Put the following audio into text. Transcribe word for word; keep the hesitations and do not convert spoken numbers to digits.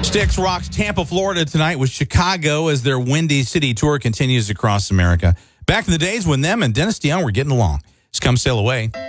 Styx rocks Tampa, Florida tonight with Chicago as their Windy City tour continues across America. Back in the days when them and Dennis DeYoung were getting along. Just come sail away.